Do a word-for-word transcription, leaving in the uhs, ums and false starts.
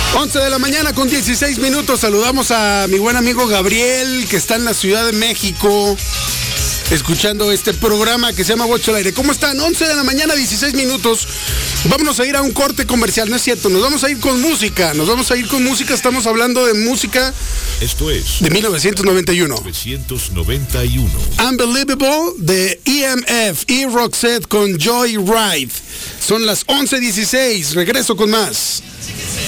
once de la mañana con dieciséis minutos. Saludamos a mi buen amigo Gabriel, que está en la Ciudad de México, escuchando este programa que se llama Bocho al Aire. ¿Cómo están? once de la mañana, dieciséis minutos. Vámonos a ir a un corte comercial, no es cierto, nos vamos a ir con música, nos vamos a ir con música, estamos hablando de música. Esto es de mil novecientos noventa y uno. mil novecientos noventa y uno. Unbelievable de E M F y Roxette con Joyride. Son las once dieciséis, regreso con más.